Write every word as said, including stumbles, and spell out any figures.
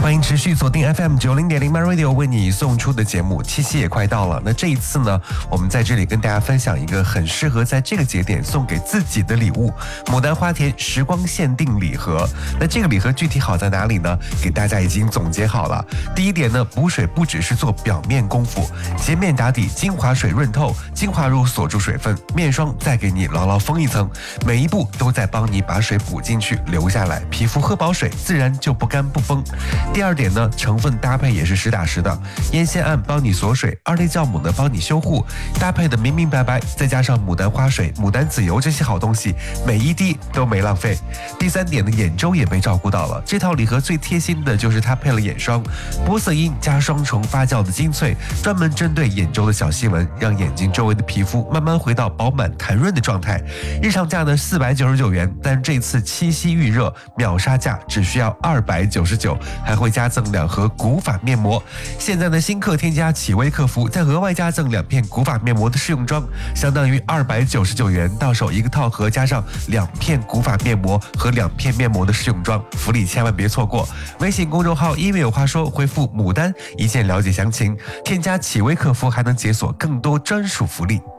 欢迎持续锁定 F M 九零点零 My Radio 为你送出的节目，七夕也快到了。那这一次呢，我们在这里跟大家分享一个很适合在这个节点送给自己的礼物——牡丹花田时光限定礼盒。那这个礼盒具体好在哪里呢？给大家已经总结好了。第一点呢，补水不只是做表面功夫，洁面打底，精华水润透，精华乳锁住水分，面霜再给你牢牢封一层，每一步都在帮你把水补进去留下来，皮肤喝饱水自然就不干不崩。第二点呢，成分搭配也是实打实的，烟酰胺帮你锁水，二类酵母呢帮你修护，搭配的明明白白，再加上牡丹花水、牡丹籽油这些好东西，每一滴都没浪费。第三点呢，眼周也被照顾到了，这套礼盒最贴心的就是它配了眼霜，玻色因加双重发酵的精粹，专门针对眼周的小细纹，让眼睛周围的皮肤慢慢回到饱满弹润的状态。日常价呢四百九十九元，但这次七夕预热秒杀价只需要二百九十九，还会加赠两盒古法面膜。现在呢，新客添加启微客服，再额外加赠两片古法面膜的试用装，相当于二百九十九元，到手一个套盒，加上两片古法面膜和两片面膜的试用装，福利千万别错过。微信公众号因为有话说，回复牡丹一键了解详情，添加启微客服还能解锁更多专属福利。